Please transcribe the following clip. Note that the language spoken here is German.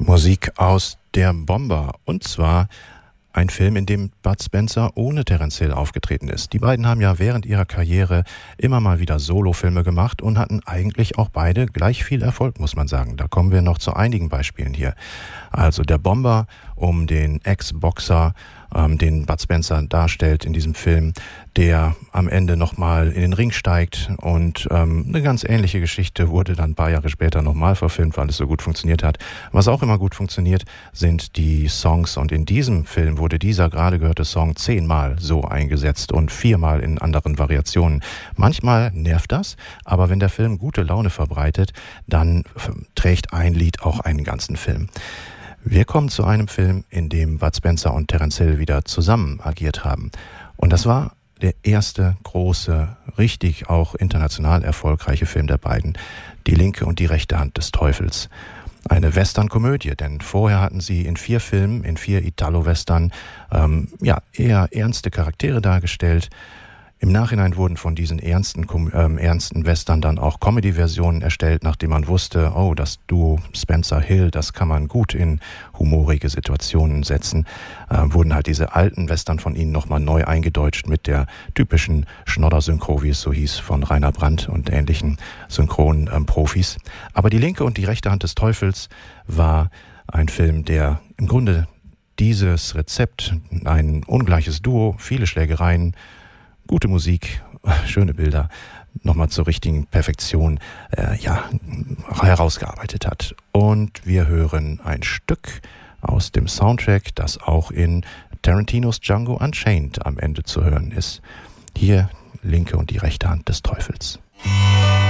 Musik aus Der Bomber, und zwar ein Film, in dem Bud Spencer ohne Terence Hill aufgetreten ist. Die beiden haben ja während ihrer Karriere immer mal wieder Solofilme gemacht und hatten eigentlich auch beide gleich viel Erfolg, muss man sagen. Da kommen wir noch zu einigen Beispielen hier. Also Der Bomber um den Ex-Boxer, den Bud Spencer darstellt in diesem Film, der am Ende nochmal in den Ring steigt, und eine ganz ähnliche Geschichte wurde dann ein paar Jahre später nochmal verfilmt, weil es so gut funktioniert hat. Was auch immer gut funktioniert, sind die Songs, und in diesem Film wurde dieser gerade gehörte Song 10-mal so eingesetzt und 4-mal in anderen Variationen. Manchmal nervt das, aber wenn der Film gute Laune verbreitet, dann trägt ein Lied auch einen ganzen Film. Wir kommen zu einem Film, in dem Bud Spencer und Terence Hill wieder zusammen agiert haben. Und das war der erste große, richtig auch international erfolgreiche Film der beiden. Die linke und die rechte Hand des Teufels. Eine Western-Komödie, denn vorher hatten sie in 4 Filmen, in 4 Italo-Western, eher ernste Charaktere dargestellt. Im Nachhinein wurden von diesen ernsten Western dann auch Comedy-Versionen erstellt, nachdem man wusste, oh, das Duo Spencer-Hill, das kann man gut in humorige Situationen setzen. Wurden halt diese alten Western von ihnen nochmal neu eingedeutscht mit der typischen Schnodder-Synchro, wie es so hieß, von Rainer Brandt und ähnlichen Synchron-Profis. Aber die linke und die rechte Hand des Teufels war ein Film, der im Grunde dieses Rezept, ein ungleiches Duo, viele Schlägereien, gute Musik, schöne Bilder, nochmal zur richtigen Perfektion herausgearbeitet hat. Und wir hören ein Stück aus dem Soundtrack, das auch in Tarantinos Django Unchained am Ende zu hören ist. Hier linke und die rechte Hand des Teufels.